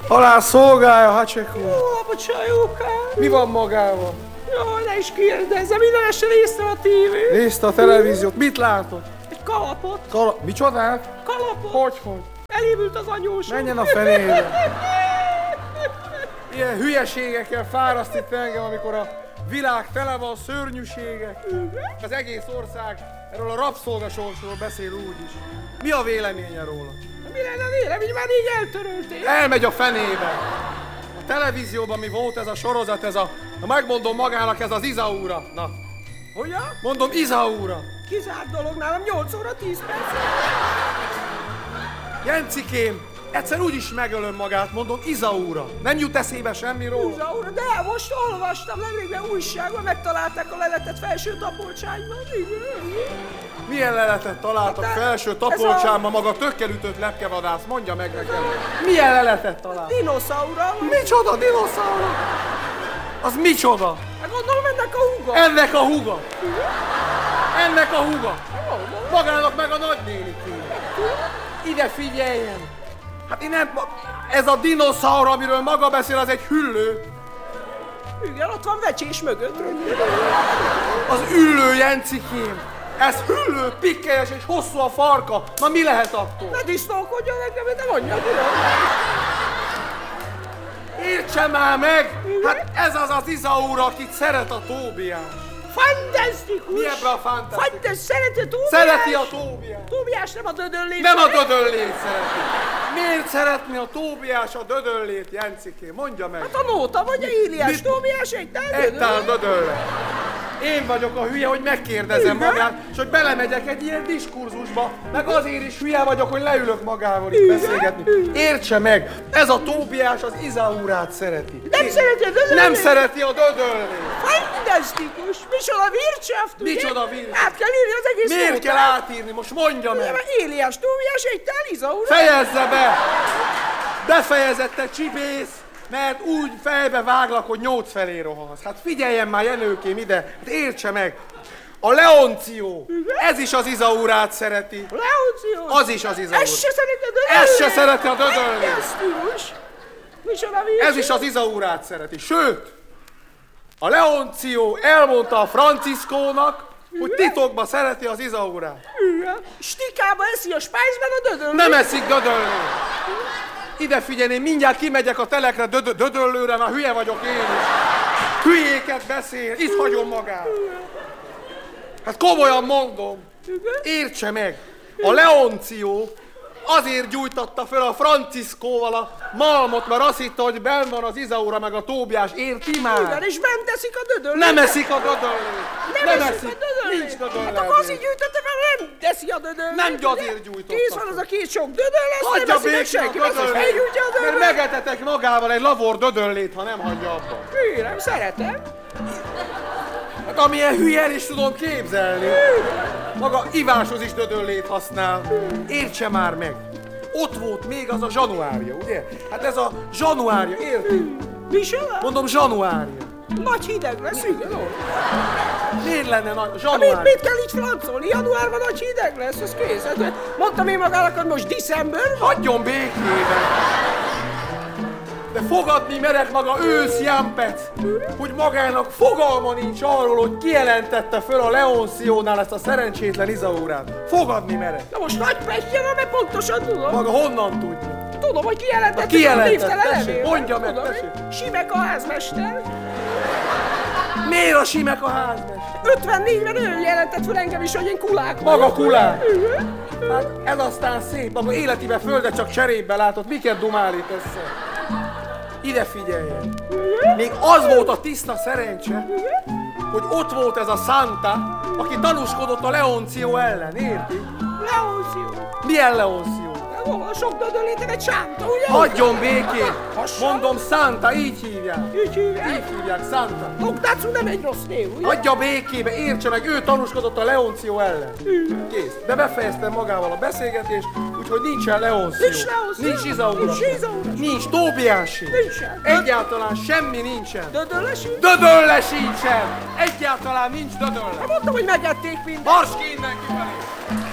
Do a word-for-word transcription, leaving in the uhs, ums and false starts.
Halál szolgálja, Hacsekó. Jó, bocsájókám. Mi van magával? Jaj, ne is kérdezzem, minden este néztem a tévét. Nézte a televíziót, mit látott? Egy kalapot. Kala... Micsodát? Kalapot. Hogy, hogy? Elévült az anyósom. Menjen a fenébe. Ilyen hülyeségekkel fáraszt itt engem, amikor a világ tele van szörnyűségek. Az egész ország erről a rabszolgasorsról beszél úgyis. Mi a véleménye róla? Mi lenne a vélemény? Már így eltörölték. Elmegy a fenébe. A televízióban mi volt ez a sorozat, ez a... Na megmondom magának, ez az Izaura. Na. Hogyan? Mondom, Izaura. Kizárt dolog nálam, nyolc óra tíz perc. Jencikém, egyszer úgyis megölöm magát, mondom, Izaura. Nem jut eszébe semmi róla? Izaura, de most olvastam, nemrégben újságban megtalálták a leletet Felső Tapolcsányban. Milyen leletet találtak Hát, Felső ez Tapolcsánban, maga tökkelütött lepkevadász? Mondja meg nekem. Milyen leletet találtak? Dinoszauра. Micsoda dinoszauros? Az micsoda? Hát gondolom ennek a húga. Ennek a húga. Ennek a húga. Magának meg a nagynéniké. Ide figyeljen. Hát én nem... Ez a dinoszauр, amiről maga beszél, az egy hüllő. Igen, ott van vecsés mögött. Az üllő, Jencikém. Ez hüllő, pikkelyes és hosszú a farka. Na mi lehet attól? Ne disznókodjon nekem, de mondja, tudom. Értse már meg! Hát ez az az Izaura, akit szeret a Tóbiás. Fantasztikus! Mi ebben a fantasztikus? Fantasztikus! Szereti a Tóbiás? Szereti a Tóbiás. Tóbiás nem a dödöllét. Nem a dödöllét szereti. Miért szeretné a Tóbiás a dödöllét, Jencikém? Mondja meg. Hát a nóta vagy a Éliás Mit? Tóbiás egy tál Egy tál dödöllét. dödöllét. Én vagyok a hülye, hogy megkérdezem Igen? magát, és hogy belemegyek egy ilyen diskurzusba, meg azért is hülye vagyok, hogy leülök magával itt Igen? beszélgetni. Értse meg, ez a Tóbiás az Izaurát szereti. Nem Én- szereti a dödöllét? Nem szereti a dödöllét. Fantasztikus! Micsoda Wirtschaft, ugye? Micsoda Wirtschaft? Át kell írni az egész Miért nótát. kell átírni? Most mondja Ugye, meg. mert Éliás Tóbiás egy tál Izaura. Fejezze be! Befejezette csibész, mert úgy fejbe váglak, hogy nyolc felé rohansz. Hát figyeljen már, Jenőkém, ide, hát értse meg. A Leoncio, ez is az Izaurát szereti. Leoncio. Az is az Izaura. Ez se szereti a dödöllét. Ez se szereti a dödöllét. Fantasztikus! Micsoda Wirtschaft. Ez is az Izaurát szereti. Sőt, a Leoncio elmondta a Franciszkónak, hogy titokban szereti az Izaurát. Igen. Stikába eszi a spájzben a dödöllét. Nem eszik dödöllőt. Ide figyelj, én mindjárt kimegyek a telekre dödö- dödöllőre, mert hülye vagyok én is. Hülyéket beszél, itt hagyom magát. Hát komolyan mondom, értse meg, a Leoncio azért gyújtatta fel a Franciszkóval a malmot, mert azt hitte, hogy benn van az Izaura meg a Tóbiás, érti már? Igen, és bent eszik a dödöllét. Nem eszik a dödöllőt. Nem, nem eszik a dödöllét. Nincs dödöllőt. Hát akkor azért gyűjtötte fel, nem teszi a dödöllét. Nem ugye? azért gyújtotta Kész van fel. az a két sok dödöllét, nem Hagyja eszik meg békén senki, a azt dödöllét, felgyújtja a mert dödöllét. megetetek magával egy lavor dödöllét, ha nem hagyja abba. Kérem, szeretem. Hát amilyen hülye el is tudom képzelni. Maga iváshoz is dödöllét használ. Értse már meg. Ott volt még az a zsanuárja, ugye? Hát ez a zsanuárja, érti? Micsoda? Mondom, zsanuárja. Nagy hideg lesz, igen. ó. Miért lenne nagy Hát mit, zsanuárja? mit kell így francolni? Januárban nagy hideg lesz, ez kész. Hát, mondtam én magának, hogy most december van. Hagyjon békében! De fogadni merek maga ősz Jampec, hogy magának fogalma nincs arról, hogy kijelentette föl a Leonciónál ezt a szerencsétlen Izaurát. Fogadni merek. Na most nagy petje van, mert pontosan tudom. Maga honnan tudja? Tudom, hogy kijelentett. Na, kijelentett, a névtelen tessék, levélben. mondja meg, Tudom, tessék. Simek a házmester. Miért a Simek a házmester? ötvennégyben ő jelentett fel engem is, hogy én kulák Maga vagyok. kulák? Igen. Hát ez aztán szép, maga életében földet csak cserébe látott, miket dumálít össze? Ide figyeljen! Még az volt a tiszta szerencse, hogy ott volt ez a Santa, aki tanúskodott a Leoncio ellen, érti? Leoncio. Milyen Leoncio? Hol sok dödölétek egy sánta, ugye? Hagyjon békén! Hasonló. Mondom, Santa, így hívják. Így hívják. Így hívják, Santa. Oktácú nem egy rossz név, ugye? Hagyja békébe, értse meg, ő tanúskodott a Leoncio ellen. Kész. De befejeztem magával a beszélgetést, úgyhogy nincsen Leoncio. Nincs Leoncio. Nincs Izaura. Nincs Izaura. Nincs Tóbiás. Nincsen. Egyáltalán semmi nincsen. Dödölle sincs? Dödölle sincsen! Egyáltalán nincs dödölle. Mondtam, hogy megették mindent. Marsz ki innen kifelé!